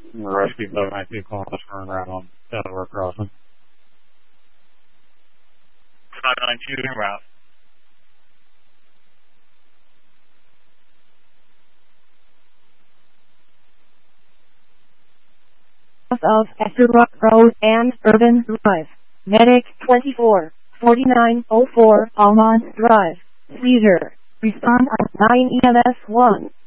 Rescue 792 calling us for route on Delaware Crossing. 592 en route. Of Estabrook Road and Urban Drive. Medic 24, 4904 Almond Drive. Seizure. Respond on 9 EMS 1.